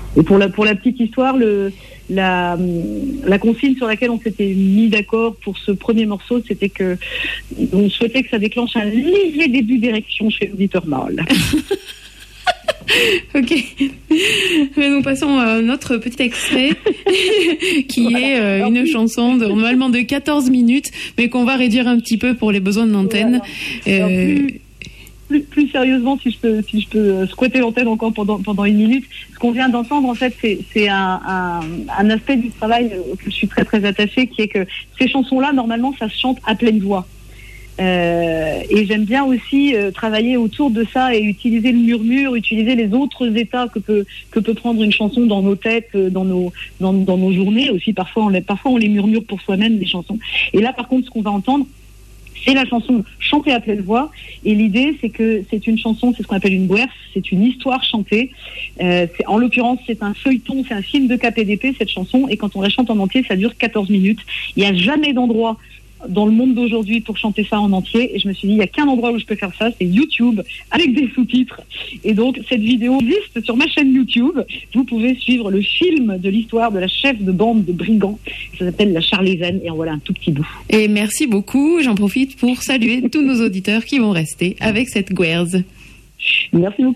Et pour la petite histoire, la consigne sur laquelle on s'était mis d'accord pour ce premier morceau, c'était que on souhaitait que ça déclenche un léger début d'érection chez l'auditeur mâle. Ok. Mais nous passons à notre petit extrait qui est une chanson normalement de 14 minutes, mais qu'on va réduire un petit peu pour les besoins de l'antenne. Plus sérieusement, si je peux squatter l'antenne encore pendant une minute, ce qu'on vient d'entendre, en fait, c'est un aspect du travail auquel je suis très très attachée, qui est que ces chansons-là, normalement, ça se chante à pleine voix. Et j'aime bien aussi travailler autour de ça et utiliser le murmure, utiliser les autres états que peut prendre une chanson dans nos têtes, dans nos journées aussi. Parfois on les murmure pour soi-même, les chansons. Et là, par contre, ce qu'on va entendre, c'est la chanson chantée à pleine voix. Et l'idée, c'est que c'est une chanson, c'est ce qu'on appelle une guerre, c'est une histoire chantée. En l'occurrence, c'est un feuilleton, c'est un film de KPDP, cette chanson. Et quand on la chante en entier, ça dure 14 minutes. Il n'y a jamais d'endroit dans le monde d'aujourd'hui pour chanter ça en entier. Et je me suis dit, il n'y a qu'un endroit où je peux faire ça, c'est YouTube, avec des sous-titres. Et donc, cette vidéo existe sur ma chaîne YouTube. Vous pouvez suivre le film de l'histoire de la chef de bande de brigands. Ça s'appelle La Charlésienne, et en voilà un tout petit bout. Et merci beaucoup. J'en profite pour saluer tous nos auditeurs qui vont rester avec cette guerre. Merci beaucoup.